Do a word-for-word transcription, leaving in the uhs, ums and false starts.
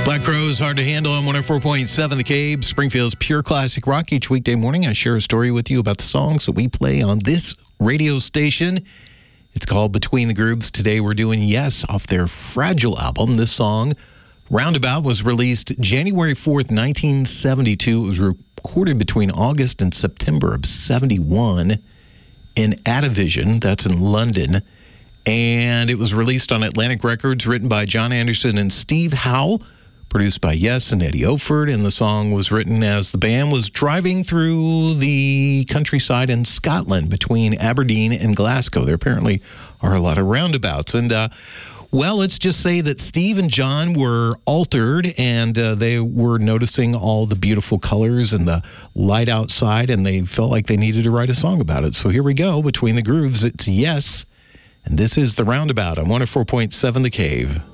Black Crowes, Hard to Handle on one oh four point seven The Cave, Springfield's pure classic rock. Each weekday morning, I share a story with you about the songs that we play on this radio station. It's called Between the Grooves. Today, we're doing Yes off their Fragile album. This song, Roundabout, was released January fourth, nineteen seventy-two. It was recorded between August and September of seventy-one in Atavision. That's in London. And it was released on Atlantic Records, written by John Anderson and Steve Howe, produced by Yes and Eddie Opherd, and the song was written as the band was driving through the countryside in Scotland between Aberdeen and Glasgow. There apparently are a lot of roundabouts. And, uh, well, let's just say that Steve and John were altered, and uh, they were noticing all the beautiful colors and the light outside, and they felt like they needed to write a song about it. So here we go, Between the Grooves. It's Yes, and this is The Roundabout on one oh four point seven The Cave.